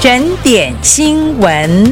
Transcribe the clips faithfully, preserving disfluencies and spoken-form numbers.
整点新闻。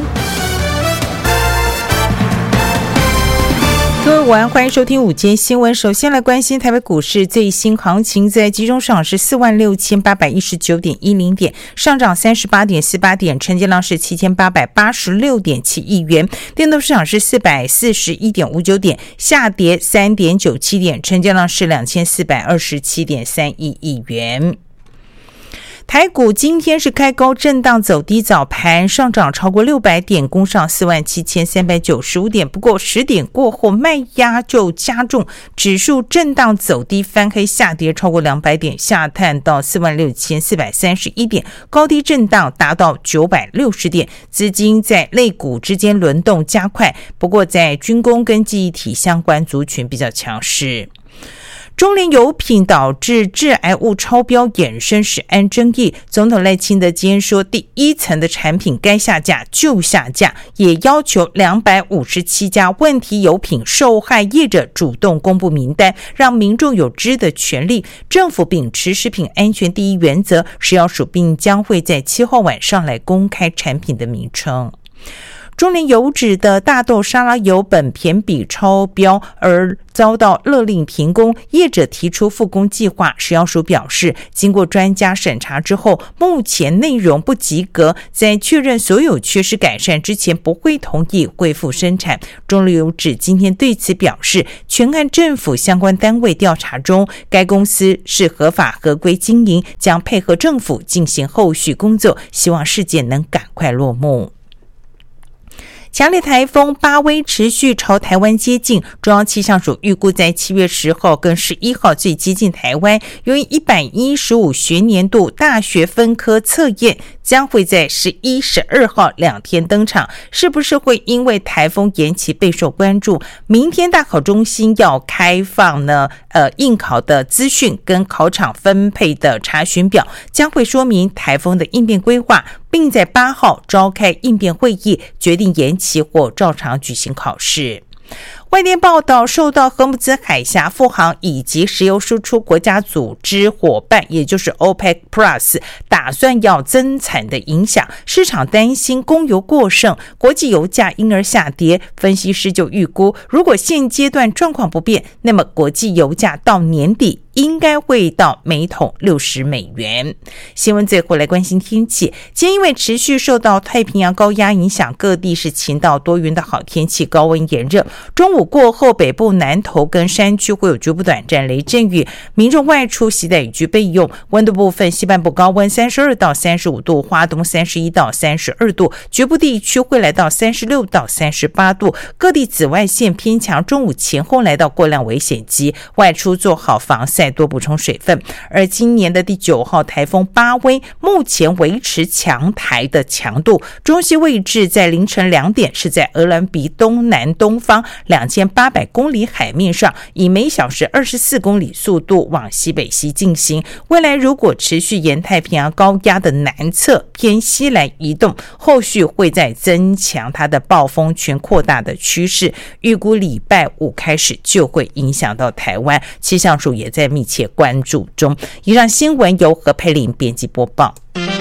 各位午安，欢迎收听午间新闻。首先来关心台北股市最新行情，在集中市场是四万六千八百一十九点一零点，上涨三十八点四八点，成交量是七千八百八十六点七亿元。电动市场是四百四十一点五九点，下跌三点九七点，成交量是两千四百二十七点三一亿元。台股今天是开高震荡走低，早盘上涨超过六百点，攻上四万七千三百九十五点。不过十点过后卖压就加重，指数震荡走低，翻黑下跌超过两百点，下探到四万六千四百三十一点，高低震荡达到九百六十点。资金在类股之间轮动加快，不过在军工跟记忆体相关族群比较强势。中联油品导致致癌物超标衍生食安争议，总统赖清德今天说，第一层的产品该下架就下架，也要求两百五十七家问题油品受害业者主动公布名单，让民众有知的权利。政府秉持食品安全第一原则，食药署并将会在七号晚上来公开产品的名称。中联油脂的大豆沙拉油苯酰比超标而遭到勒令停工，业者提出复工计划，食药署表示，经过专家审查之后，目前内容不及格，在确认所有缺失改善之前，不会同意恢复生产。中联油脂今天对此表示，全案政府相关单位调查中，该公司是合法合规经营，将配合政府进行后续工作，希望事件能赶快落幕。强烈台风巴威持续朝台湾接近，中央气象署预估在七月十号跟十一号最接近台湾。由于一百一十五学年度大学分科测验将会在十一、十二号两天登场，是不是会因为台风延期备受关注？明天大考中心要开放呢，呃，应考的资讯跟考场分配的查询表，将会说明台风的应变规划，并在八号召开应变会议，决定延期或照常举行考试。外电报道，受到荷姆兹海峡复航以及石油输出国家组织伙伴，也就是 OPEC Plus 打算要增产的影响，市场担心供油过剩，国际油价因而下跌。分析师就预估，如果现阶段状况不变，那么国际油价到年底应该会到每桶六十美元。新闻最后来关心天气，今天因为持续受到太平洋高压影响，各地是晴到多云的好天气，高温炎热。中午过后，北部南投跟山区会有局部短暂雷阵雨，民众外出携带雨具备用。温度部分，西半部高温三十二到三十五度，花东三十一到三十二度，局部地区会来到三十六到三十八度。各地紫外线偏强，中午前后来到过量危险级，外出做好防晒，多补充水分。而今年的第九号台风巴威目前维持强台的强度，中心位置在凌晨两点是在鹅銮鼻东南东方两千八百公里海面上，以每小时二十四公里速度往西北西进行。未来如果持续沿太平洋高压的南侧偏西来移动，后续会再增强它的暴风圈扩大的趋势，预估礼拜五开始就会影响到台湾，气象署也在密切关注中。以上新闻由何佩玲编辑播报。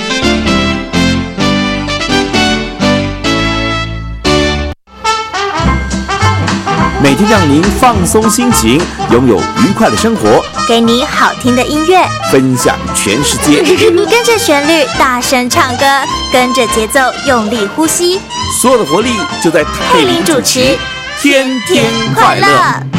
每天让您放松心情，拥有愉快的生活， 给你好听的音乐， 分享全世界。 跟着旋律大声唱歌，跟着节奏用力呼吸， 所有的活力就在佩玲主持，天天快乐。